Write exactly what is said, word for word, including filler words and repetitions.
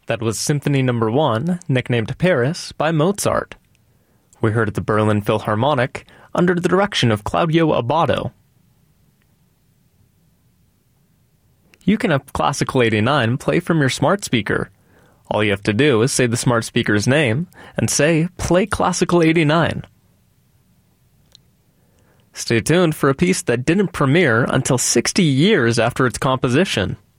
That was Symphony Number One, nicknamed Paris, by Mozart. We heard the Berlin Philharmonic under the direction of Claudio Abbado. You can have Classical eighty-nine play from your smart speaker. All you have to do is say the smart speaker's name and say, "Play Classical eighty-nine." Stay tuned for a piece that didn't premiere until sixty years after its composition.